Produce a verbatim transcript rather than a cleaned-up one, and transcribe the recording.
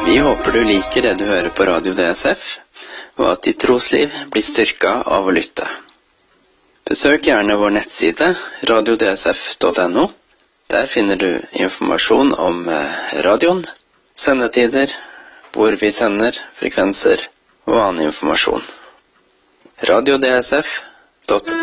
Vi håper du liker det du hører på Radio D S F, og at ditt trosliv blir styrket av å lytte. Besøk gjerne vår nettside radio d s f punktum n o. Der finner du informasjon om radioen, sendetider, hvor vi sender, frekvenser og annen informasjon. radio d s f punktum